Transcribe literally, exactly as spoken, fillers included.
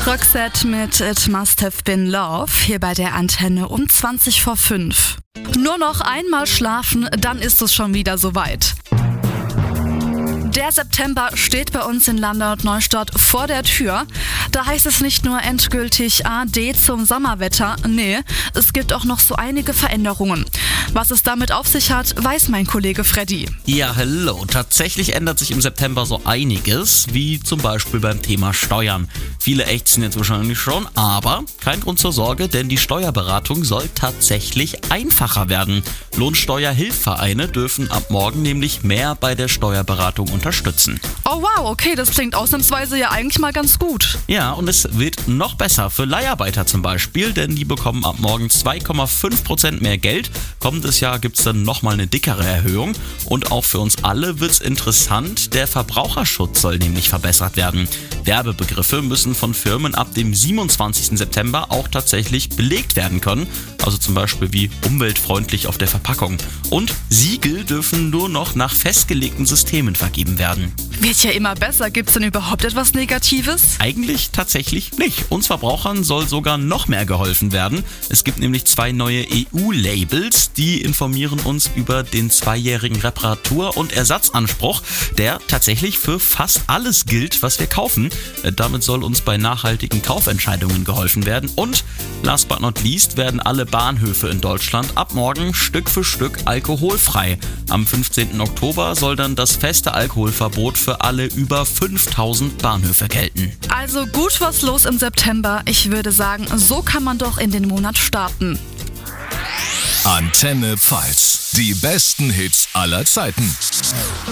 Roxette mit It Must Have Been Love, hier bei der Antenne um zwanzig vor fünf. Nur noch einmal schlafen, dann ist es schon wieder soweit. Der September steht bei uns in Landau und Neustadt vor der Tür. Da heißt es nicht nur endgültig Ade zum Sommerwetter, nee, es gibt auch noch so einige Veränderungen. Was es damit auf sich hat, weiß mein Kollege Freddy. Ja, hallo. Tatsächlich ändert sich im September so einiges, wie zum Beispiel beim Thema Steuern. Viele ächzen jetzt wahrscheinlich schon, aber kein Grund zur Sorge, denn die Steuerberatung soll tatsächlich einfacher werden. Lohnsteuerhilfvereine dürfen ab morgen nämlich mehr bei der Steuerberatung unterstützen. Oh wow, okay, das klingt ausnahmsweise ja eigentlich mal ganz gut. Ja, und es wird noch besser für Leiharbeiter zum Beispiel, denn die bekommen ab morgen zwei Komma fünf Prozent mehr Geld. Kommendes Jahr gibt es dann nochmal eine dickere Erhöhung. Und auch für uns alle wird es interessant, der Verbraucherschutz soll nämlich verbessert werden. Werbebegriffe müssen von Firmen ab dem siebenundzwanzigsten September auch tatsächlich belegt werden können. Also zum Beispiel wie umweltfreundlich auf der Verpackung. Und Siegel dürfen nur noch nach festgelegten Systemen vergeben werden. Wird ja immer besser. Gibt's denn überhaupt etwas Negatives? Eigentlich tatsächlich nicht. Uns Verbrauchern soll sogar noch mehr geholfen werden. Es gibt nämlich zwei neue E U-Labels, die informieren uns über den zweijährigen Reparatur- und Ersatzanspruch, der tatsächlich für fast alles gilt, was wir kaufen. Damit soll uns bei nachhaltigen Kaufentscheidungen geholfen werden. Und last but not least werden alle Bahnhöfe in Deutschland ab morgen Stück für Stück alkoholfrei. Am fünfzehnten Oktober soll dann das feste Alkoholverbot für alle über fünftausend Bahnhöfe gelten. Also gut was los im September. Ich würde sagen, so kann man doch in den Monat starten. Antenne Pfalz. Die besten Hits aller Zeiten.